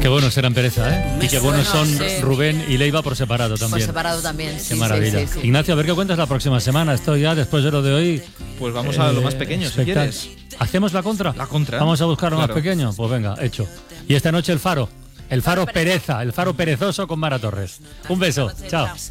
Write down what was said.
Qué buenos eran Pereza, ¿eh? Y qué buenos son Rubén y Leiva por separado también. Por separado también, sí. Qué maravilla. Sí. Ignacio, a ver qué cuentas la próxima semana. Esto ya, después de lo de hoy... Pues vamos a lo más pequeño, si quieres. ¿Hacemos la contra? La contra. Vamos a buscar lo claro. más pequeño. Pues venga, hecho. Y esta noche el faro. El faro Pereza, el faro perezoso con Mara Torres. Un beso. Chao.